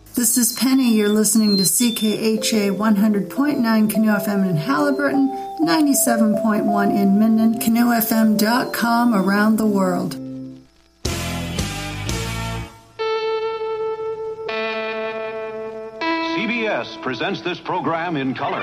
This is Penny. You're listening to CKHA 100.9 Canoe FM in Haliburton, 97.1 in Minden, canoefm.com around the world. CBS presents this program in color.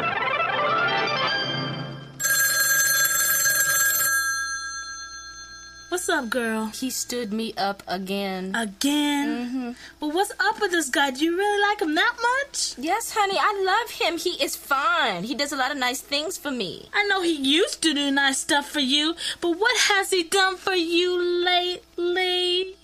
What's up, girl? He stood me up again. Again? Mm-hmm. Well, what's up with this guy? Do you really like him that much? Yes, honey, I love him. He is fine. He does a lot of nice things for me. I know he used to do nice stuff for you, but what has he done for you lately?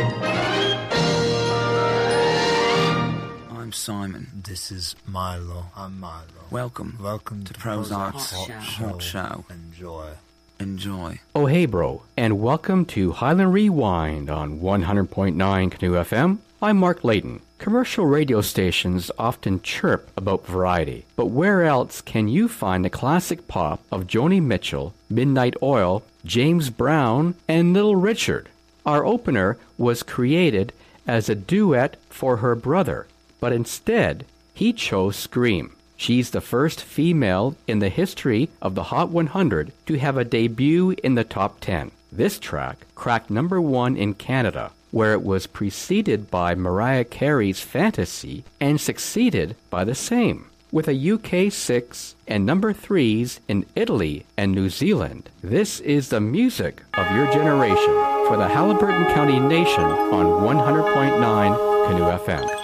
I'm Simon. This is Milo. I'm Milo. Welcome to Prozac's Hot Show. Enjoy. Oh, hey, bro, and welcome to Highland Rewind on 100.9 Canoe FM. I'm Mark Layton. Commercial radio stations often chirp about variety, but where else can you find the classic pop of Joni Mitchell, Midnight Oil, James Brown, and Little Richard? Our opener was created as a duet for her brother, but instead, he chose Scream. She's the first female in the history of the Hot 100 to have a debut in the top 10. This track cracked number 1 in Canada, where it was preceded by Mariah Carey's Fantasy and succeeded by the same, with a UK 6 and number 3s in Italy and New Zealand. This is the music of your generation for the Haliburton County Nation on 100.9 Canoe FM.